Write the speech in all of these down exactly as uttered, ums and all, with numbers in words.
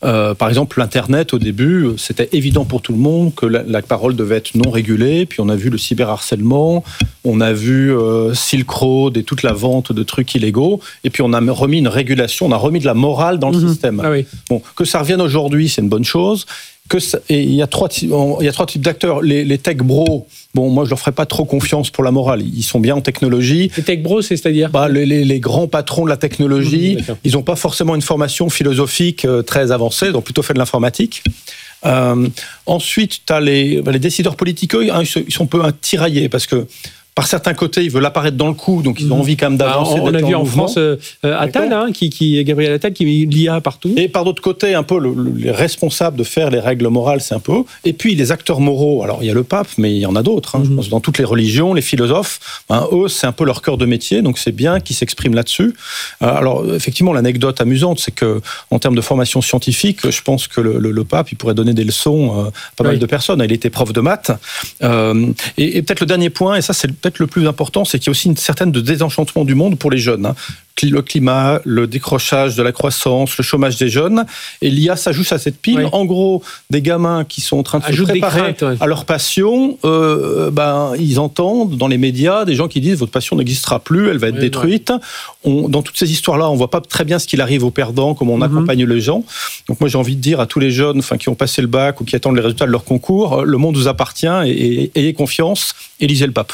Euh, par exemple, l'Internet, au début, c'était évident pour tout le monde que la, la parole devait être non régulée. Puis on a vu le cyberharcèlement, on a vu euh, Silk Road et toute la vente de trucs illégaux. Et puis on a remis une régulation, on a remis de la morale dans le mmh. système. Ah oui. Bon, que ça revienne aujourd'hui, c'est une bonne chose. Que ça, et il y a trois, il y a trois types d'acteurs. Les, les tech bros, bon, moi je leur ferai pas trop confiance pour la morale. Ils sont bien en technologie. Les tech bros, c'est-à-dire bah, les, les, les grands patrons de la technologie, mmh, ils n'ont pas forcément une formation philosophique euh, très avancée, donc plutôt fait de l'informatique. Euh, ensuite, tu as les, les décideurs politiques, eux, ils sont un peu tiraillés parce que par certains côtés, ils veulent apparaître dans le coup, donc ils ont envie quand même d'avancer. Ah, on a vu en mouvement. France euh, Attal, hein, qui, qui, Gabriel Attal, qui met l'I A partout. Et par d'autre côté, un peu le, le, les responsables de faire les règles morales, c'est un peu eux. Et puis les acteurs moraux, alors il y a le pape, mais il y en a d'autres. Hein, mm-hmm. Je pense dans toutes les religions, les philosophes, hein, eux, c'est un peu leur cœur de métier, donc c'est bien qu'ils s'expriment là-dessus. Alors effectivement, l'anecdote amusante, c'est que en termes de formation scientifique, je pense que le, le, le pape, il pourrait donner des leçons à pas oui. mal de personnes. Il était prof de maths. Euh, et, et peut-être le dernier point, et ça c'est peut-être le plus important, c'est qu'il y a aussi une certaine de désenchantement du monde pour les jeunes. Hein. Le climat, le décrochage de la croissance, le chômage des jeunes. Et l'I A s'ajoute à cette pile. Oui. En gros, des gamins qui sont en train de Ajoute se préparer craintes, ouais. à leur passion, euh, ben, ils entendent dans les médias des gens qui disent « votre passion n'existera plus, elle va être oui, détruite ouais. ». On, dans toutes ces histoires-là, on ne voit pas très bien ce qu'il arrive aux perdants, comment on mm-hmm. accompagne les gens. Donc moi, j'ai envie de dire à tous les jeunes enfin, qui ont passé le bac ou qui attendent les résultats de leur concours, le monde vous appartient et, et ayez confiance et lisez le pape.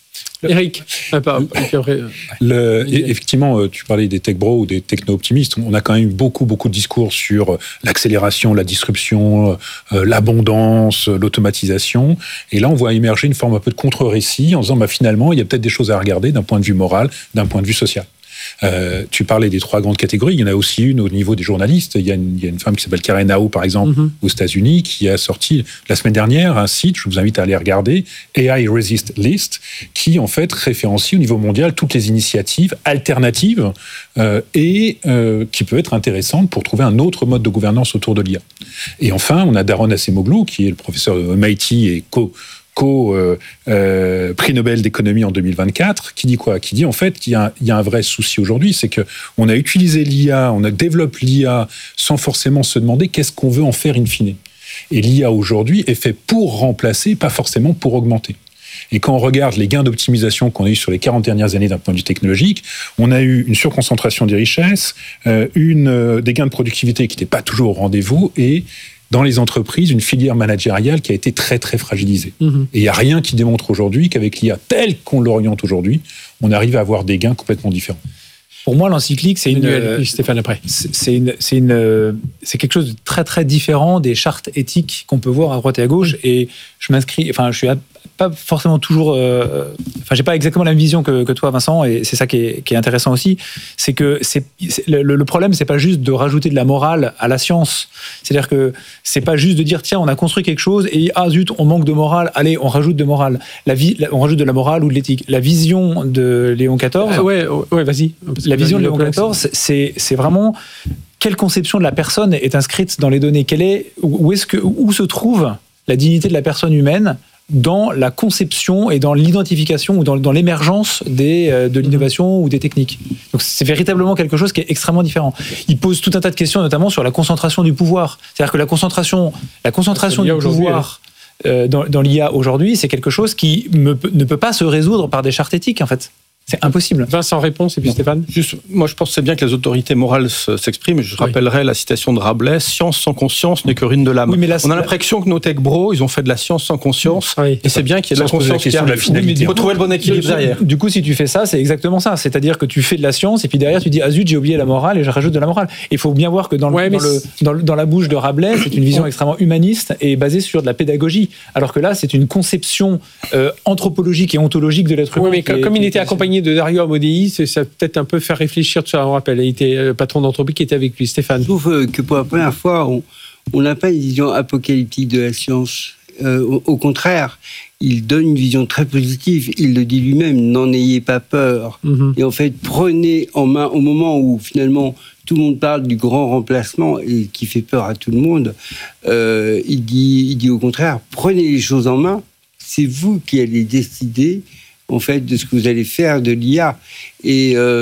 Eric, ah, pas, après, le, effectivement, tu parlais des tech bros ou des techno-optimistes. On a quand même eu beaucoup, beaucoup de discours sur l'accélération, la disruption, euh, l'abondance, l'automatisation. Et là, on voit émerger une forme un peu de contre-récit en disant, bah, finalement, il y a peut-être des choses à regarder d'un point de vue moral, d'un point de vue social. Euh, tu parlais des trois grandes catégories. Il y en a aussi une au niveau des journalistes. Il y a une, il y a une femme qui s'appelle Karen Ao, par exemple, mm-hmm. aux États-Unis, qui a sorti la semaine dernière un site, je vous invite à aller regarder, A I Resist List, qui en fait référencie au niveau mondial toutes les initiatives alternatives euh, et euh, qui peut être intéressantes pour trouver un autre mode de gouvernance autour de l'I A. Et enfin, on a Daron Acemoglu, qui est le professeur de M I T et co co euh, euh, prix Nobel d'économie en deux mille vingt-quatre, qui dit quoi ? Qui dit en fait qu'il y a, il y a un vrai souci aujourd'hui, c'est que on a utilisé l'I A, on a développé l'I A sans forcément se demander qu'est-ce qu'on veut en faire in fine. Et l'I A aujourd'hui est fait pour remplacer, pas forcément pour augmenter. Et quand on regarde les gains d'optimisation qu'on a eu sur les quarante dernières années d'un point de vue technologique, on a eu une surconcentration des richesses, euh, une, euh, des gains de productivité qui n'étaient pas toujours au rendez-vous et dans les entreprises, une filière managériale qui a été très, très fragilisée. Mmh. Et il n'y a rien qui démontre aujourd'hui qu'avec l'I A telle qu'on l'oriente aujourd'hui, on arrive à avoir des gains complètement différents. Pour moi, l'encyclique, c'est une, euh, Stéphane après. C'est, une, c'est, une, c'est quelque chose de très, très différent des chartes éthiques qu'on peut voir à droite et à gauche. Et je m'inscris, enfin, je suis pas forcément toujours, euh, enfin, j'ai pas exactement la même vision que, que toi, Vincent, et c'est ça qui est, qui est intéressant aussi. C'est que c'est, c'est, le, le problème, c'est pas juste de rajouter de la morale à la science. C'est-à-dire que c'est pas juste de dire, tiens, on a construit quelque chose et ah zut, on manque de morale. Allez, on rajoute de morale. La vie, on rajoute de la morale ou de l'éthique. La vision de Léon quatorze. Euh, ouais, ouais, vas-y. La vision de Léon quatorze, c'est, c'est vraiment quelle conception de la personne est inscrite dans les données. Quelle est, où est-ce que, où se trouve la dignité de la personne humaine dans la conception et dans l'identification ou dans, dans l'émergence des, euh, de l'innovation ou des techniques. Donc c'est véritablement quelque chose qui est extrêmement différent. Il pose tout un tas de questions, notamment sur la concentration du pouvoir. C'est-à-dire que la concentration, la concentration du pouvoir euh, dans, dans l'I A aujourd'hui, c'est quelque chose qui me, ne peut pas se résoudre par des chartes éthiques, en fait. C'est impossible. Vincent, réponse, et puis non. Stéphane. Juste, moi, je pense que c'est bien que les autorités morales s'expriment. Je oui. rappellerai la citation de Rabelais, « Science sans conscience n'est que ruine de l'âme oui, ». On a l'impression que nos tech bros, ils ont fait de la science sans conscience, oui. et c'est bien qu'il y ait de la conscience qui arrive. Il faut trouver le bon équilibre derrière. Du coup, si tu fais ça, c'est exactement ça. C'est-à-dire que tu fais de la science, et puis derrière, tu dis « Ah zut, j'ai oublié la morale, et je rajoute de la morale ». Il faut bien voir que dans, ouais, le, dans, le, dans, le, dans la bouche de Rabelais, c'est une vision extrêmement humaniste et basée sur de la pédagogie. Alors que là, c'est une conception euh, anthropologique et ontologique de l'être humain. Oui, mais comme, comme il était accompagné de Dario Amodei, c'est ça peut-être un peu faire réfléchir tout ça. On rappelle, il était euh, patron d'entreprise qui était avec lui. Stéphane. Je trouve que pour la première fois, on n'a pas une vision apocalyptique de la science. Euh, au, au contraire, il donne une vision très positive. Il le dit lui-même, n'en ayez pas peur. Mm-hmm. Et en fait, prenez en main, au moment où finalement tout le monde parle du grand remplacement et qui fait peur à tout le monde, euh, il, dit, il dit au contraire, prenez les choses en main. C'est vous qui allez décider en fait, de ce que vous allez faire de l'I A. Et euh,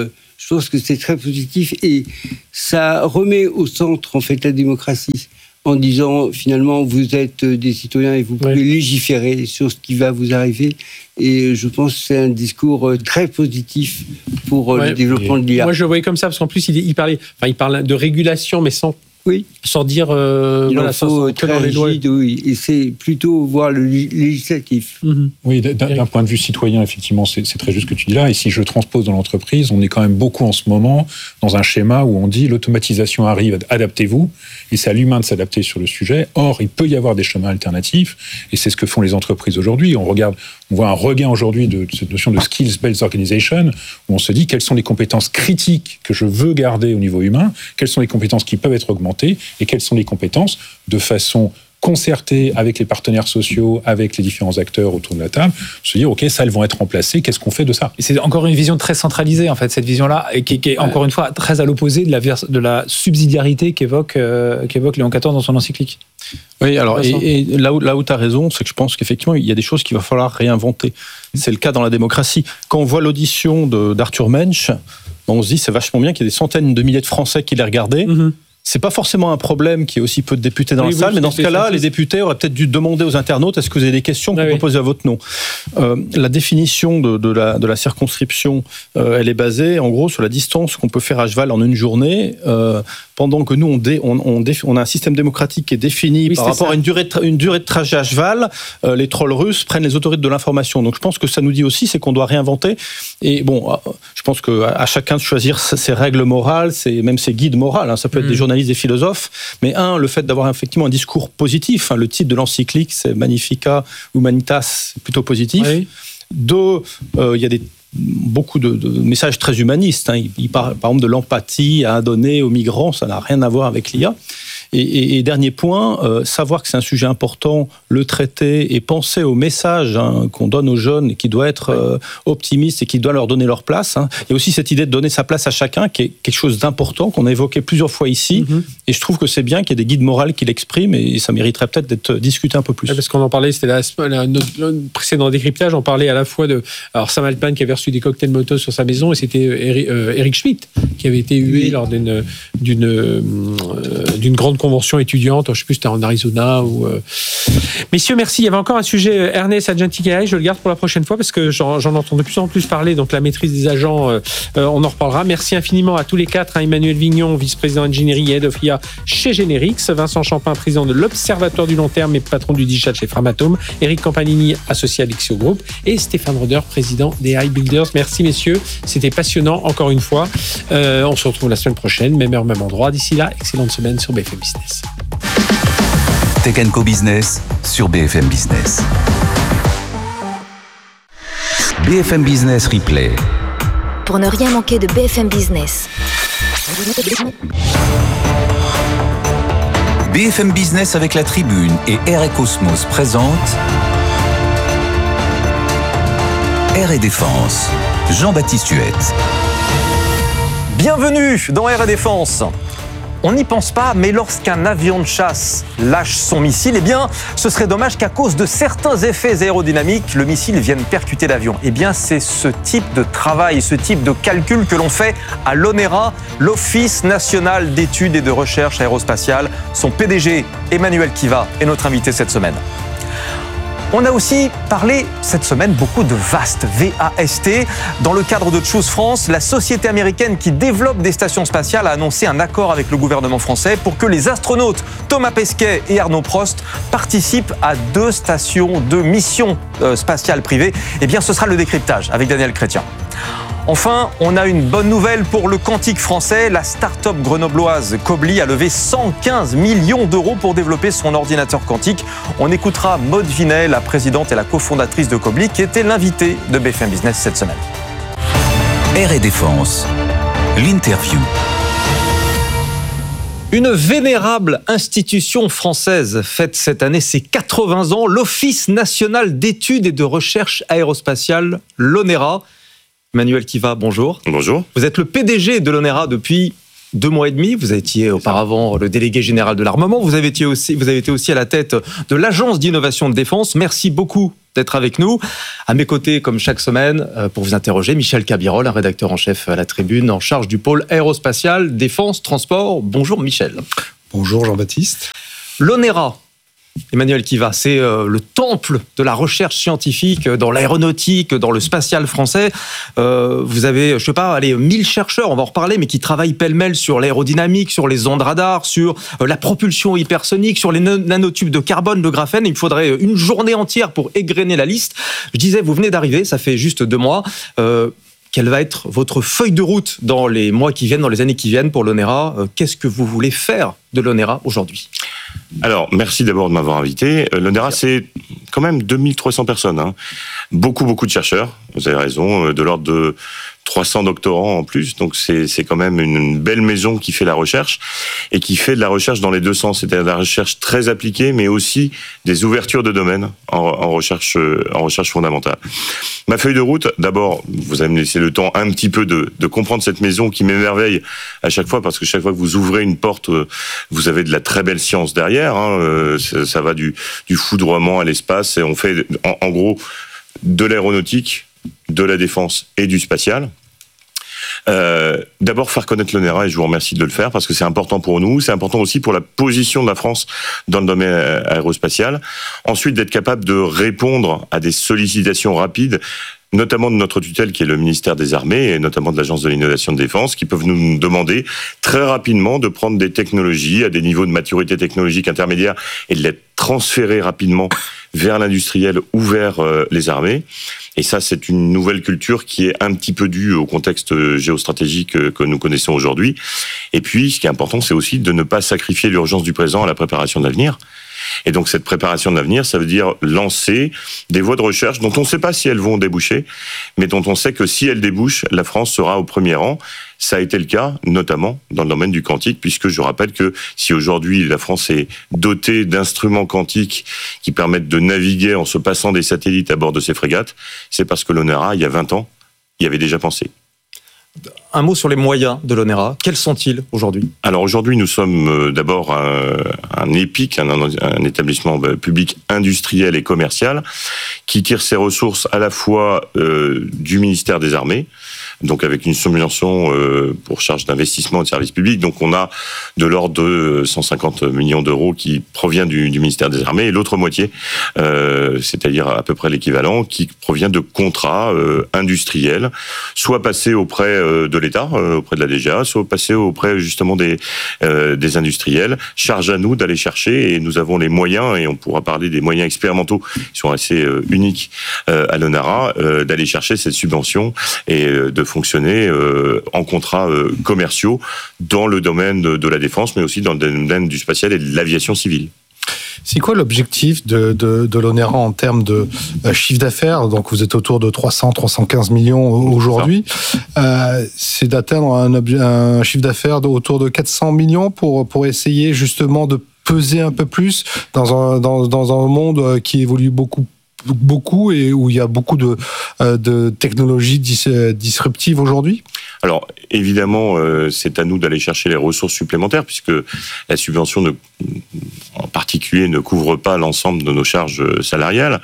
Je pense que c'est très positif et ça remet au centre en fait la démocratie en disant finalement vous êtes des citoyens et vous pouvez oui. légiférer sur ce qui va vous arriver. Et je pense que c'est un discours très positif pour ouais. le développement de l'I A. Moi, je le voyais comme ça parce qu'en plus il, il parlait, enfin il parle de régulation mais sans Oui. Sans dire, euh, il voilà, en faut sans, très dans les lois. rigide, oui. Et c'est plutôt voir le législatif. Mm-hmm. Oui, d'un, d'un point de vue citoyen, effectivement, c'est, c'est très juste ce que tu dis là. Et si je transpose dans l'entreprise, on est quand même beaucoup en ce moment dans un schéma où on dit l'automatisation arrive, adaptez-vous, et c'est à l'humain de s'adapter sur le sujet. Or, il peut y avoir des chemins alternatifs, et c'est ce que font les entreprises aujourd'hui. On regarde, on voit un regain aujourd'hui de, de cette notion de skills-based organization, où on se dit quelles sont les compétences critiques que je veux garder au niveau humain, quelles sont les compétences qui peuvent être augmentées, et quelles sont les compétences de façon concertée avec les partenaires sociaux, avec les différents acteurs autour de la table, se dire, OK, ça, elles vont être remplacées, qu'est-ce qu'on fait de ça ? Et c'est encore une vision très centralisée, en fait, cette vision-là, et qui, qui est, encore une fois, très à l'opposé de la, vers, de la subsidiarité qu'évoque, euh, qu'évoque Léon quatorze dans son encyclique. Oui, alors, et, et là où, là où tu as raison, c'est que je pense qu'effectivement, il y a des choses qu'il va falloir réinventer. C'est le cas dans la démocratie. Quand on voit l'audition de, d'Arthur Mensch, on se dit, c'est vachement bien qu'il y ait des centaines de milliers de Français qui l'aient regardé. Mm-hmm. C'est pas forcément un problème qu'il y ait aussi peu de députés dans oui, la salle, oui, mais dans ce cas-là, les députés auraient peut-être dû demander aux internautes est-ce que vous avez des questions pour ah, proposer oui. à votre nom. Euh, la définition de, de, la, de la circonscription, euh, elle est basée en gros sur la distance qu'on peut faire à cheval en une journée, euh, pendant que nous, on, dé, on, on, dé, on a un système démocratique qui est défini oui, par rapport ça. à une durée, de, une durée de trajet à cheval. Euh, les trolls russes prennent les autorités de l'information. Donc je pense que ça nous dit aussi, c'est qu'on doit réinventer. Et bon, je pense qu'à à chacun de choisir ses règles morales, ses, même ses guides morales. Hein, ça peut être mmh. des journalistes, des philosophes. Mais un, le fait d'avoir effectivement un discours positif. Hein, le titre de l'encyclique, c'est Magnificat Humanitas, c'est plutôt positif. Oui. Deux, il euh, y a des beaucoup de, de messages très humanistes. Hein. Il, il parle par exemple de l'empathie à donner aux migrants, ça n'a rien à voir avec l'I A. Et, et, et dernier point, euh, savoir que c'est un sujet important, le traiter et penser au message hein, qu'on donne aux jeunes et qui doit être euh, optimiste et qui doit leur donner leur place. Hein. Il y a aussi cette idée de donner sa place à chacun qui est quelque chose d'important qu'on a évoqué plusieurs fois ici. Mm-hmm. Et je trouve que c'est bien qu'il y ait des guides moraux qui l'expriment et ça mériterait peut-être d'être discuté un peu plus. Ouais, parce qu'on en parlait, c'était la, la, notre, notre précédent décryptage, on parlait à la fois de alors Sam Altman qui avait reçu des cocktails Molotov sur sa maison et c'était Eric, euh, Eric Schmidt qui avait été hué oui. lors d'une, d'une, euh, d'une grande convention étudiante, je ne sais plus, c'était en Arizona. Ou, euh... Messieurs, merci. Il y avait encore un sujet, Ernest Adjantikaï, je le garde pour la prochaine fois parce que j'en, j'en entends de plus en plus parler, donc la maîtrise des agents, euh, euh, on en reparlera. Merci infiniment à tous les quatre, hein, Emmanuel Vignon, vice-président ingénierie et head of I A chez Generix, Vincent Champin, président de l'Observatoire du long terme et patron du Digital chez Framatome, Eric Campanini, associé à Lexio Group et Stéphane Roder, président des iBuilders. Merci messieurs, c'était passionnant encore une fois. Euh, on se retrouve la semaine prochaine, même heure, même endroit. D'ici là, excellente semaine sur B F M Business. Tech and Co Business sur B F M Business. B F M Business Replay. Pour ne rien manquer de B F M Business. B F M Business avec la Tribune et Air et Cosmos présente Air et Défense. Jean-Baptiste Huette. Bienvenue dans Air et Défense. On n'y pense pas, mais lorsqu'un avion de chasse lâche son missile, eh bien, ce serait dommage qu'à cause de certains effets aérodynamiques, le missile vienne percuter l'avion. Eh bien, c'est ce type de travail, ce type de calcul que l'on fait à l'ONERA, l'Office national d'études et de recherche aérospatiale. Son P D G, Emmanuel Kiva, est notre invité cette semaine. On a aussi parlé cette semaine beaucoup de VAST, V A S T. Dans le cadre de Choose France, la société américaine qui développe des stations spatiales a annoncé un accord avec le gouvernement français pour que les astronautes Thomas Pesquet et Arnaud Prost participent à deux stations, deux missions euh, spatiales privées. Eh bien, ce sera le décryptage avec Daniel Chrétien. Enfin, on a une bonne nouvelle pour le quantique français. La start-up grenobloise Kobli a levé cent quinze millions d'euros pour développer son ordinateur quantique. On écoutera Maude Vinet, la présidente et la cofondatrice de Kobli, qui était l'invitée de B F M Business cette semaine. Air et Défense, l'interview. Une vénérable institution française fête cette année ses quatre-vingts ans, l'Office national d'études et de recherche aérospatiale, l'ONERA. Emmanuel Kiva, bonjour. Bonjour. Vous êtes le P D G de l'ONERA depuis deux mois et demi. Vous étiez auparavant le délégué général de l'armement. Vous avez été aussi, vous avez été aussi à la tête de l'Agence d'innovation de défense. Merci beaucoup d'être avec nous. À mes côtés, comme chaque semaine, pour vous interroger, Michel Cabirol, un rédacteur en chef à la Tribune, en charge du pôle aérospatial, défense, transport. Bonjour Michel. Bonjour Jean-Baptiste. L'ONERA, Emmanuel Kiva, c'est euh, le temple de la recherche scientifique dans l'aéronautique, dans le spatial français. Euh, vous avez, je sais pas, allez, mille chercheurs, on va en reparler, mais qui travaillent pêle-mêle sur l'aérodynamique, sur les ondes radar, sur euh, la propulsion hypersonique, sur les nanotubes de carbone, de graphène. Il me faudrait une journée entière pour égrener la liste. Je disais, vous venez d'arriver, ça fait juste deux mois. Euh, Quelle va être votre feuille de route dans les mois qui viennent, dans les années qui viennent pour l'ONERA? Qu'est-ce que vous voulez faire de l'ONERA aujourd'hui? Alors, merci d'abord de m'avoir invité. L'ONERA, c'est quand même deux mille trois cents personnes. Hein. Beaucoup, beaucoup de chercheurs, vous avez raison, de l'ordre de trois cents doctorants en plus, donc c'est, c'est quand même une belle maison qui fait la recherche, et qui fait de la recherche dans les deux sens, c'est-à-dire de la recherche très appliquée, mais aussi des ouvertures de domaine en, en, recherche, en recherche fondamentale. Ma feuille de route, d'abord, vous allez me laisser le temps un petit peu de, de comprendre cette maison qui m'émerveille à chaque fois, parce que chaque fois que vous ouvrez une porte, vous avez de la très belle science derrière, hein, ça, ça va du, du foudroiement à l'espace, et on fait en, en gros de l'aéronautique, de la défense et du spatial. Euh, d'abord faire connaître l'ONERA, et je vous remercie de le faire parce que c'est important pour nous, c'est important aussi pour la position de la France dans le domaine aérospatial. Ensuite, d'être capable de répondre à des sollicitations rapides, notamment de notre tutelle qui est le ministère des Armées et notamment de l'Agence de l'innovation de défense, qui peuvent nous demander très rapidement de prendre des technologies à des niveaux de maturité technologique intermédiaire et de les transférer rapidement vers l'industriel ou vers euh, les armées. Et ça, c'est une nouvelle culture qui est un petit peu due au contexte géostratégique que nous connaissons aujourd'hui. Et puis, ce qui est important, c'est aussi de ne pas sacrifier l'urgence du présent à la préparation de l'avenir. Et donc, cette préparation de l'avenir, ça veut dire lancer des voies de recherche dont on ne sait pas si elles vont déboucher, mais dont on sait que si elles débouchent, la France sera au premier rang. Ça a été le cas, notamment dans le domaine du quantique, puisque je rappelle que si aujourd'hui la France est dotée d'instruments quantiques qui permettent de naviguer en se passant des satellites à bord de ses frégates, c'est parce que l'ONERA, il y a vingt ans, y avait déjà pensé. Un mot sur les moyens de l'ONERA. Quels sont-ils aujourd'hui? Alors aujourd'hui, nous sommes d'abord un, un EPIC, un, un établissement public industriel et commercial, qui tire ses ressources à la fois euh, du ministère des Armées, donc avec une subvention euh, pour charge d'investissement et de services publics. Donc on a de l'ordre de cent cinquante millions d'euros qui provient du, du ministère des Armées, et l'autre moitié, euh, c'est-à-dire à peu près l'équivalent, qui provient de contrats euh, industriels, soit passés auprès euh, de l'État, euh, auprès de la D G A, soit passés auprès justement des, euh, des industriels. Charge à nous d'aller chercher, et nous avons les moyens, et on pourra parler des moyens expérimentaux qui sont assez euh, uniques euh, à l'ONERA, euh, d'aller chercher cette subvention et euh, de fonctionner euh, en contrats euh, commerciaux dans le domaine de, de la défense, mais aussi dans le domaine du spatial et de l'aviation civile. C'est quoi l'objectif de, de, de l'ONERA en termes de euh, chiffre d'affaires? Donc vous êtes autour de trois cents à trois cent quinze millions aujourd'hui. Euh, c'est d'atteindre un, obje- un chiffre d'affaires de, autour de quatre cents millions pour, pour essayer justement de peser un peu plus dans un, dans, dans un monde qui évolue beaucoup beaucoup et où il y a beaucoup de, de technologies dis, disruptives aujourd'hui? Alors, évidemment, euh, c'est à nous d'aller chercher les ressources supplémentaires, puisque la subvention, ne, en particulier, ne couvre pas l'ensemble de nos charges salariales.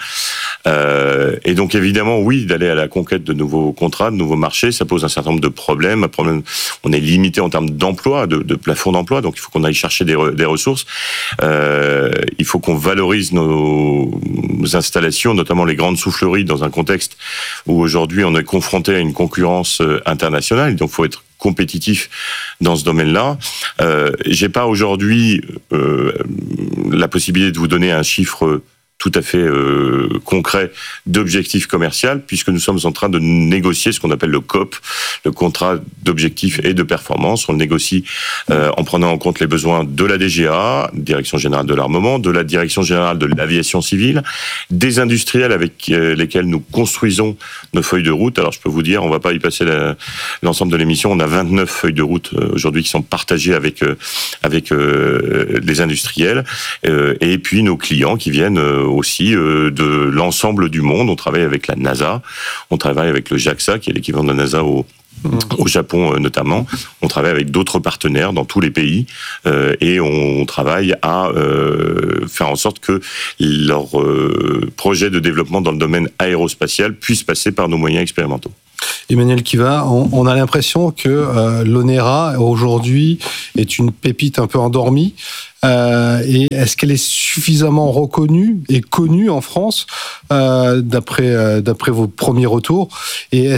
Euh, et donc, évidemment, oui, d'aller à la conquête de nouveaux contrats, de nouveaux marchés, ça pose un certain nombre de problèmes. Un problème, on est limité en termes d'emploi, de, de plafond d'emploi, donc il faut qu'on aille chercher des, des ressources. Euh, il faut qu'on valorise nos, nos installations, notamment les grandes souffleries, dans un contexte où aujourd'hui on est confronté à une concurrence internationale, donc il faut être compétitif dans ce domaine-là. Euh, j'ai pas aujourd'hui euh, la possibilité de vous donner un chiffre tout à fait euh, concret d'objectif commercial, puisque nous sommes en train de négocier ce qu'on appelle le C O P, le contrat d'objectifs et de performance. On le négocie euh, en prenant en compte les besoins de la D G A, Direction Générale de l'Armement, de la Direction Générale de l'Aviation Civile, des industriels avec euh, lesquels nous construisons nos feuilles de route. Alors je peux vous dire, on va pas y passer la, l'ensemble de l'émission, on a vingt-neuf feuilles de route euh, aujourd'hui qui sont partagées avec, euh, avec euh, les industriels, euh, et puis nos clients qui viennent euh, aussi euh, de l'ensemble du monde. On travaille avec la NASA, on travaille avec le JAXA, qui est l'équivalent de la NASA au, Au Japon notamment, on travaille avec d'autres partenaires dans tous les pays euh, et on travaille à euh, faire en sorte que leurs euh, projets de développement dans le domaine aérospatial puissent passer par nos moyens expérimentaux. Emmanuel Kiva, on, on a l'impression que euh, l'ONERA aujourd'hui est une pépite un peu endormie. Euh, et est-ce qu'elle est suffisamment reconnue et connue en France euh, d'après euh, d'après vos premiers retours? Et